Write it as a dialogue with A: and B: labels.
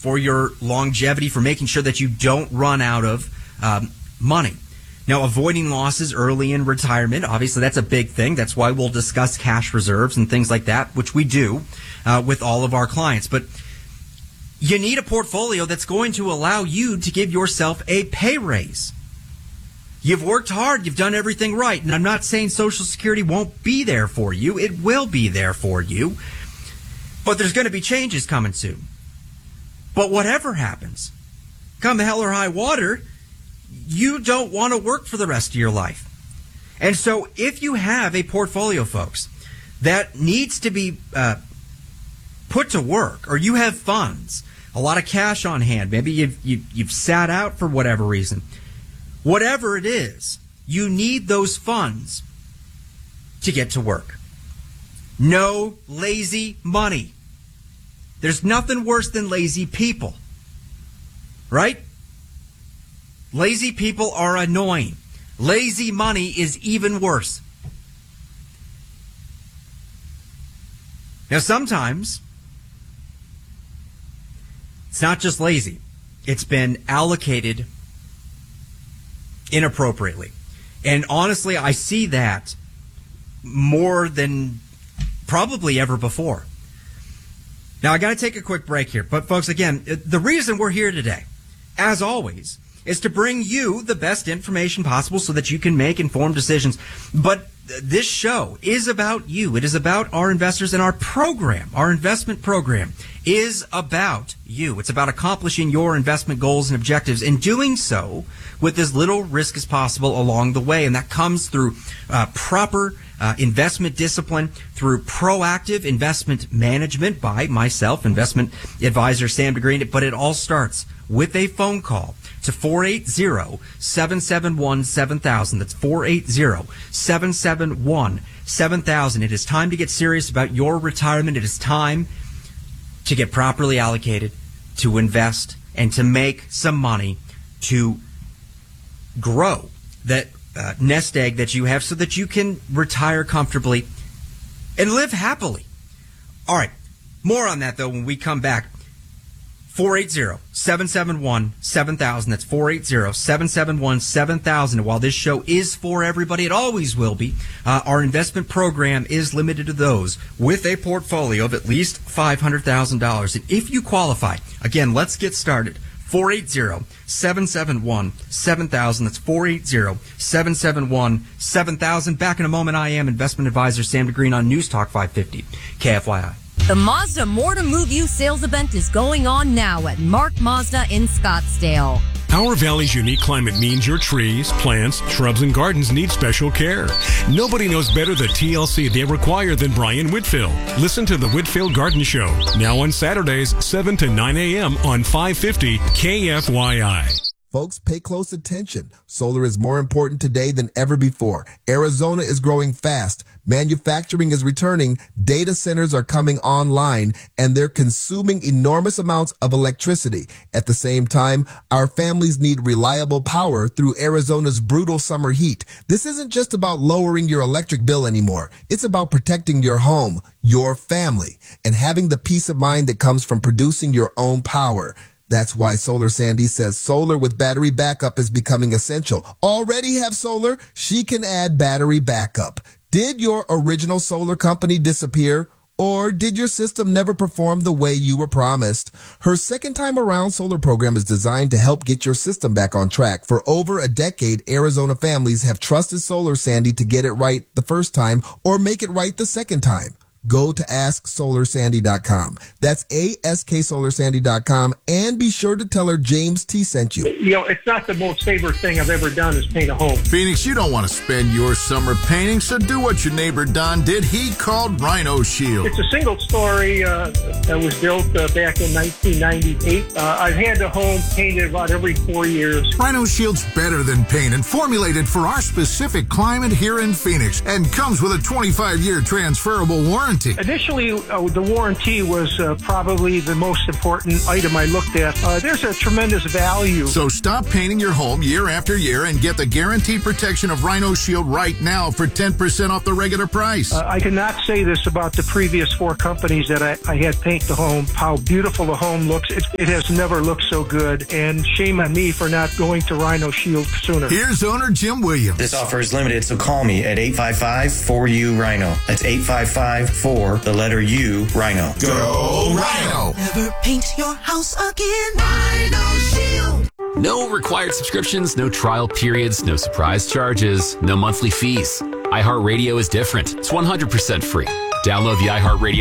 A: for your longevity, for making sure that you don't run out of money. Now, avoiding losses early in retirement, obviously that's a big thing. That's why we'll discuss cash reserves and things like that, which we do with all of our clients. But you need a portfolio that's going to allow you to give yourself a pay raise. You've worked hard. You've done everything right. And I'm not saying Social Security won't be there for you. It will be there for you. But there's going to be changes coming soon. But whatever happens, come hell or high water, you don't want to work for the rest of your life. And so if you have a portfolio, folks, that needs to be put to work, or you have funds, a lot of cash on hand, maybe you've sat out for whatever reason, whatever it is, you need those funds to get to work. No lazy money. There's nothing worse than lazy people, right? Lazy people are annoying. Lazy money is even worse. Now, sometimes it's not just lazy. It's been allocated inappropriately. And honestly, I see that more than probably ever before. Now, I got to take a quick break here. But folks, again, the reason we're here today, as always, is to bring you the best information possible so that you can make informed decisions. But this show is about you. It is about our investors, and our program, our investment program, is about you. It's about accomplishing your investment goals and objectives, and doing so with as little risk as possible along the way. And that comes through proper investment discipline, through proactive investment management by myself, investment advisor Sam DeGreen. But it all starts with a phone call to 480-771-7000. That's 480-771-7000. It is time to get serious about your retirement. It is time to get properly allocated, to invest, and to make some money to grow that nest egg that you have so that you can retire comfortably and live happily. All right. More on that, though, when we come back. 480-771-7000. That's 480-771-7000. And while this show is for everybody, it always will be, our investment program is limited to those with a portfolio of at least $500,000. And if you qualify, again, let's get started. 480-771-7000. That's 480-771-7000. Back in a moment. I am investment advisor Sam DeGreen on News Talk 550 KFYI.
B: The Mazda More to Move You sales event is going on now at Mark Mazda in Scottsdale.
C: Our valley's unique climate means your trees, plants, shrubs, and gardens need special care. Nobody knows better the TLC they require than Brian Whitfield. Listen to the Whitfield Garden Show, now on Saturdays, 7 to 9 a.m. on 550 KFYI.
D: Folks, pay close attention. Solar is more important today than ever before. Arizona is growing fast. Manufacturing is returning. Data centers are coming online, and they're consuming enormous amounts of electricity. At the same time, our families need reliable power through Arizona's brutal summer heat. This isn't just about lowering your electric bill anymore. It's about protecting your home, your family, and having the peace of mind that comes from producing your own power. That's why Solar Sandy says solar with battery backup is becoming essential. Already have solar? She can add battery backup. Did your original solar company disappear? Or did your system never perform the way you were promised? Her second time around solar program is designed to help get your system back on track. For over a decade, Arizona families have trusted Solar Sandy to get it right the first time or make it right the second time. Go to AskSolarSandy.com. That's AskSolarSandy.com, and be sure to tell her James T sent you.
E: You know, it's not the most favorite thing I've ever done is paint a home.
F: Phoenix, you don't want to spend your summer painting, so do what your neighbor Don did. He called Rhino Shield.
E: It's a single story that was built back in 1998. I've had the home painted about every 4 years.
F: Rhino Shield's better than paint and formulated for our specific climate here in Phoenix, and comes with a 25-year transferable warranty. warranty?
E: Initially, the warranty was probably the most important item I looked at. There's a tremendous value.
F: So stop painting your home year after year and get the guaranteed protection of Rhino Shield right now for 10% off the regular price.
E: I cannot say this about the previous 4 companies that I had paint the home, how beautiful the home looks. It has never looked so good, and shame on me for not going to Rhino Shield sooner.
F: Here's owner Jim Williams.
G: This offer is limited, so call me at 855-4U-RHINO. That's 855-4-U, Rhino.
F: Go Rhino!
H: Never paint your house again. Rhino Shield.
I: No required subscriptions, no trial periods, no surprise charges, no monthly fees. iHeartRadio is different. It's 100% free. Download the iHeartRadio